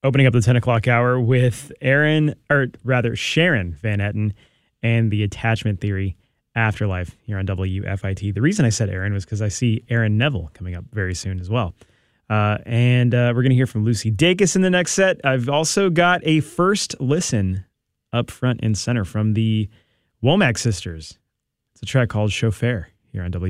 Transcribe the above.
Opening up the 10 o'clock hour with Sharon Van Etten and the Attachment Theory Afterlife here on WFIT. The reason I said Aaron was because I see Aaron Neville coming up very soon as well. And we're going to hear from Lucy Dacus in the next set. I've also got a first listen up front and center from the Womack sisters. It's a track called Chauffeur here on WFIT.